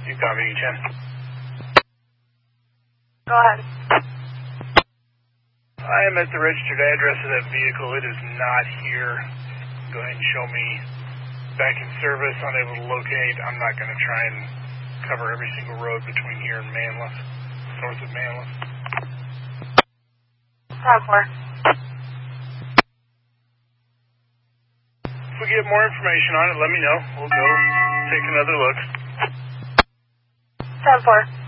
You copy, Chen. Go ahead. I am at the registered address of that vehicle. It is not here. Go ahead and show me back in service, unable to locate. I'm not going to try and cover every single road between here and Manlius, north of Manlius. 10-4. If we get more information on it, let me know. We'll go take another look. 10-4.